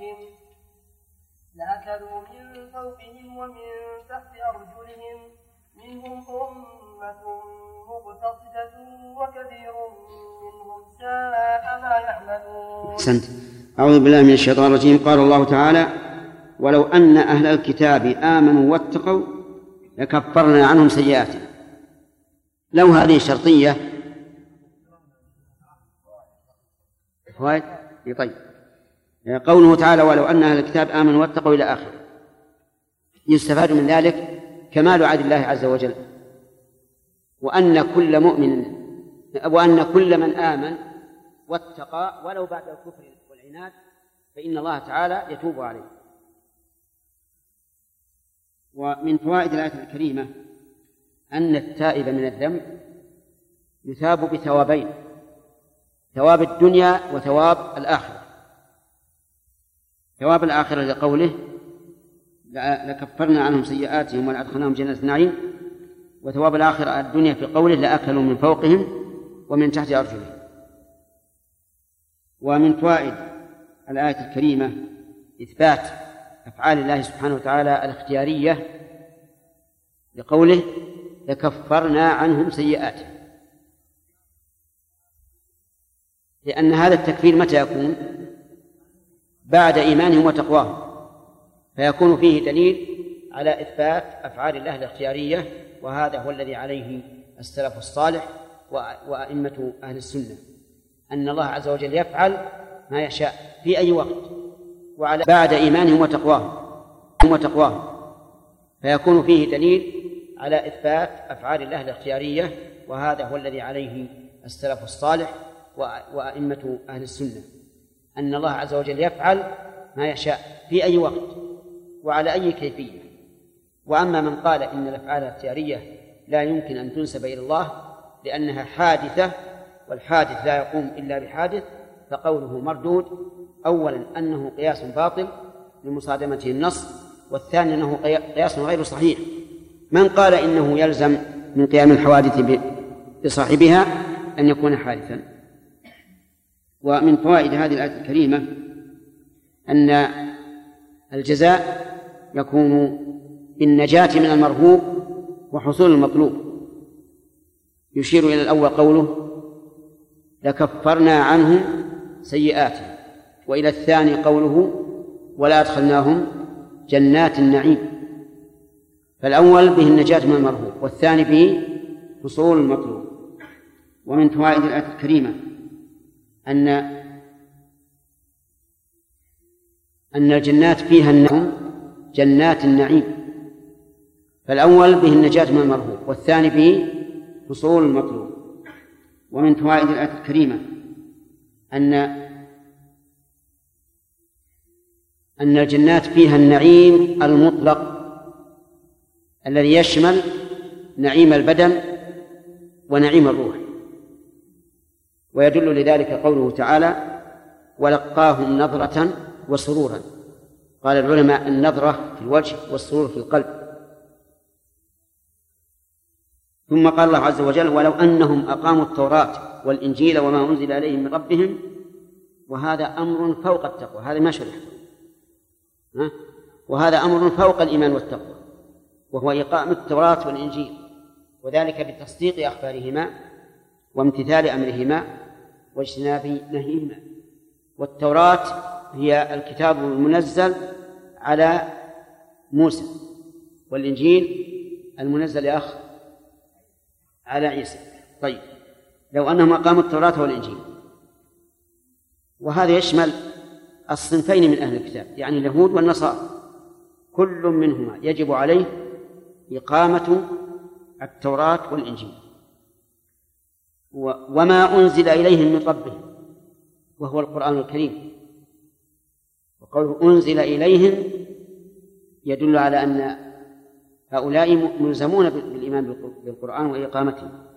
لأكلوا من فوقهم ومن تحت أرجلهم منهم أمة مقتصدة وكثير منهم ساء ما يعملون. أحسنت. أعوذ بالله من الشيطان الرجيم. قال الله تعالى: ولو أن أهل الكتاب آمنوا واتقوا لكفرنا عنهم سيئاتهم. لو هذه شرطية طيب. قوله تعالى: ولو أن أهل الكتاب آمنوا واتقوا إلى آخره، يستفاد من ذلك كمال عدل الله عز وجل، وأن كل من آمن واتقى ولو بعد الكفر والعناد فإن الله تعالى يتوب عليه. ومن فوائد الآية الكريمة أن التائب من الذنب يثاب بثوابين: ثواب الدنيا وثواب الآخرة. ثواب الآخرة لقوله: لكفرنا عنهم سيئاتهم ولأدخلناهم جنة النعيم، وثواب الآخرة الدنيا في قوله: لأكلوا من فوقهم ومن تحت أرجلهم. ومن فوائد الآية الكريمة إثبات أفعال الله سبحانه وتعالى الاختيارية لقوله: لكفرنا عنهم سيئاتهم، لأن هذا التكفير متى يكون؟ بعد إيمانهم وتقواهم، فيكون فيه دليل على إثبات أفعال الله الاختيارية، وهذا هو الذي عليه السلف الصالح وأئمة أهل السنة، أن الله عز وجل يفعل ما يشاء في أي وقت وعلى بعد إيمانهم وتقواهم، فيكون فيه دليل على إثبات أفعال الله الاختيارية، وهذا هو الذي عليه السلف الصالح وأئمة أهل السنة، أن الله عز وجل يفعل ما يشاء في أي وقت وعلى أي كيفية. وأما من قال إن الأفعال الاختيارية لا يمكن أن تنسب إلى الله لأنها حادثة، والحادث لا يقوم إلا بحادث، فقوله مردود. أولا أنه قياس باطل لمصادمته النص، والثاني أنه قياس غير صحيح. من قال إنه يلزم من قيام الحوادث بصاحبها أن يكون حادثا. ومن فوائد هذه الآية الكريمة أن الجزاء يكون بالنجاة من المرهوب وحصول المطلوب. يشير إلى الأول قوله: لكفرنا عنهم سيئاتهم، وإلى الثاني قوله: ولا أدخلناهم جنات النعيم. فالأول به النجاة من المرهوب، والثاني به حصول المطلوب. ومن فوائد الآية الكريمة أن الجنات فيها النعيم، جنات النعيم، فالأول به النجاة من المرهوب، والثاني به حصول المطلوب. ومن فوائد الآية الكريمة أن الجنات فيها النعيم المطلق الذي يشمل نعيم البدن ونعيم الروح. ويدل لذلك قوله تعالى: ولقاهم نظرة وسرورا. قال العلماء: النظرة في الوجه والسرور في القلب. ثم قال الله عز وجل: ولو أنهم أقاموا التوراة والإنجيل وما أنزل إليهم من ربهم. وهذا أمر فوق التقوى، هذا ما شرح، وهذا أمر فوق الإيمان والتقوى، وهو إقامة التوراة والإنجيل، وذلك بتصديق أخبارهما وامتثال أمرهما واجتناب نهيهما. والتوراة هي الكتاب المنزل على موسى، والإنجيل المنزل على عيسى. طيب، لو أنهم أقاموا التوراة والإنجيل، وهذا يشمل الصنفين من أهل الكتاب، يعني اليهود والنصارى، كل منهما يجب عليه إقامة التوراة والإنجيل وما أنزل إليهم من ربهم، وهو القرآن الكريم. وقوله أنزل إليهم يدل على أن هؤلاء ملزمون بالإيمان بالقرآن وإقامته.